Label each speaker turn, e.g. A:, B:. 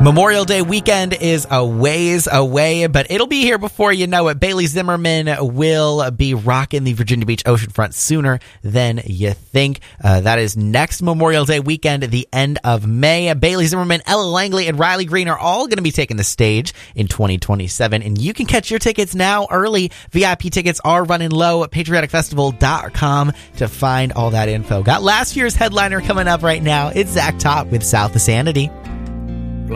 A: Memorial Day weekend is a ways away, but it'll be here before you know it. Bailey Zimmerman will be rocking the Virginia Beach oceanfront sooner than you think. That is next Memorial Day weekend at the end of May. Bailey Zimmerman, Ella Langley, and Riley Green are all going to be taking the stage in 2027, and you can catch your tickets now early. VIP tickets are running low at patrioticfestival.com to find all that info. Got last year's headliner coming up right now. It's Zach Top with South of Sanity.